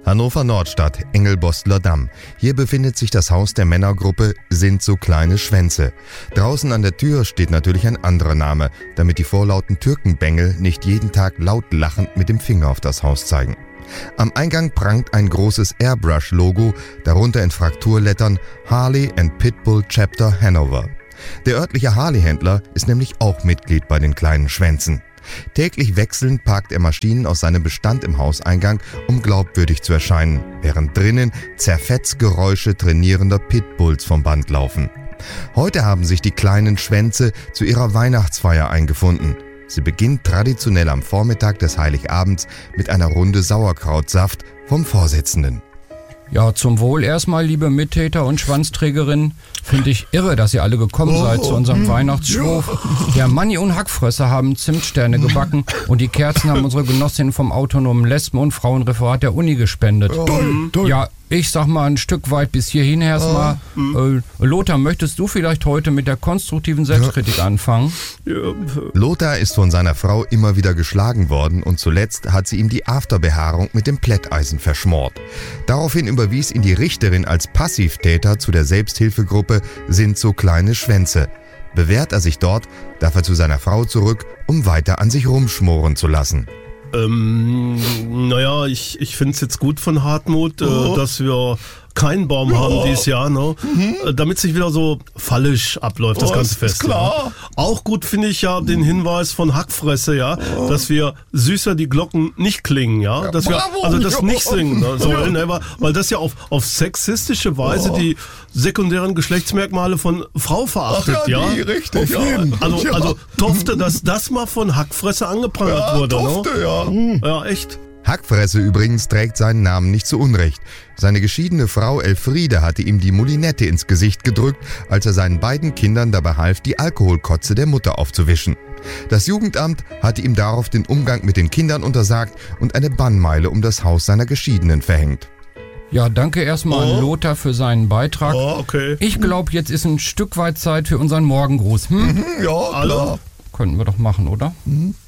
Hannover Nordstadt, Engelbostler Damm. Hier befindet sich das Haus der Männergruppe Sind so kleine Schwänze. Draußen an der Tür steht natürlich ein anderer Name, damit die vorlauten Türkenbengel nicht jeden Tag laut lachend mit dem Finger auf das Haus zeigen. Am Eingang prangt ein großes Airbrush-Logo, darunter in Frakturlettern Harley & Pitbull Chapter Hanover. Der örtliche Harley-Händler ist nämlich auch Mitglied bei den kleinen Schwänzen. Täglich wechselnd parkt er Maschinen aus seinem Bestand im Hauseingang, um glaubwürdig zu erscheinen, während drinnen Zerfetzgeräusche trainierender Pitbulls vom Band laufen. Heute haben sich die kleinen Schwänze zu ihrer Weihnachtsfeier eingefunden. Sie beginnt traditionell am Vormittag des Heiligabends mit einer Runde Sauerkrautsaft vom Vorsitzenden. Ja, zum Wohl erstmal, liebe Mittäter und Schwanzträgerinnen. Finde ich irre, dass ihr alle gekommen seid zu unserem Weihnachtsschwurf. Der Manni und Hackfresser haben Zimtsterne gebacken und die Kerzen haben unsere Genossinnen vom autonomen Lesben- und Frauenreferat der Uni gespendet. Toll. Ja, ich sag mal ein Stück weit bis hierhin erstmal. Lothar, möchtest du vielleicht heute mit der konstruktiven Selbstkritik anfangen? Lothar ist von seiner Frau immer wieder geschlagen worden und zuletzt hat sie ihm die Afterbehaarung mit dem Plätteisen verschmort. Daraufhin überwies ihn die Richterin als Passivtäter zu der Selbsthilfegruppe Sind so kleine Schwänze. Bewährt er sich dort, darf er zu seiner Frau zurück, um weiter an sich rumschmoren zu lassen. Naja, ich finde es jetzt gut von Hartmut, dass wir keinen Baum haben dieses Jahr, ne? Damit es nicht wieder so fallisch abläuft, das ganze Fest. Ist klar. Ja. Auch gut finde ich ja den Hinweis von Hackfresse, ja, dass wir süßer die Glocken nicht klingen, ja, dass wir also das nicht singen sollen, ne? Weil das ja auf sexistische Weise die sekundären Geschlechtsmerkmale von Frau verachtet, ja. Nee, richtig, Also Tofte, dass das mal von Hackfresse angeprangert wurde, Tofte, ne? Ja, echt. Hackfresse übrigens trägt seinen Namen nicht zu Unrecht. Seine geschiedene Frau Elfriede hatte ihm die Moulinette ins Gesicht gedrückt, als er seinen beiden Kindern dabei half, die Alkoholkotze der Mutter aufzuwischen. Das Jugendamt hatte ihm darauf den Umgang mit den Kindern untersagt und eine Bannmeile um das Haus seiner Geschiedenen verhängt. Ja, danke erstmal an Lothar für seinen Beitrag. Okay. Ich glaube, jetzt ist ein Stück weit Zeit für unseren Morgengruß. Ja, klar. Könnten wir doch machen, oder?